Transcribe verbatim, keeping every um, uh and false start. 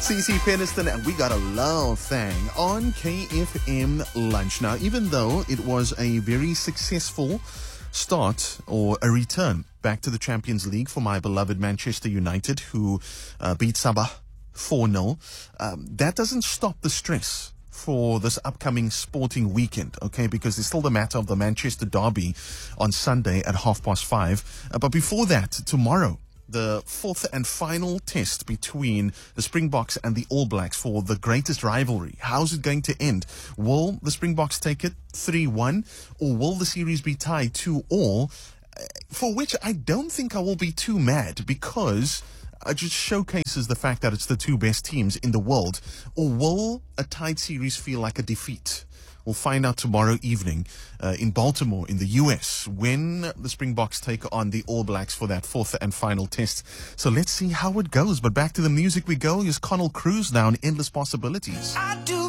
Cece Peniston, and we got a love thing on K F M Lunch. Now, even though it was a very successful start or a return back to the Champions League for my beloved Manchester United, who uh, beat Sabah four nil, um, that doesn't stop the stress for this upcoming sporting weekend, okay, because there's still the matter of the Manchester Derby on Sunday at half past five. Uh, but before that, tomorrow, the fourth and final test between the Springboks and the All Blacks for the greatest rivalry. How's it going to end? Will the Springboks take it three one, or will the series be tied two all? For which I don't think I will be too mad, because it just showcases the fact that it's the two best teams in the world. Or will a tied series feel like a defeat? We'll find out tomorrow evening uh, in Baltimore, in the U S, when the Springboks take on the All Blacks for that fourth and final test. So let's see how it goes. But back to the music we go. Here's Connell Cruz now in Endless Possibilities. I do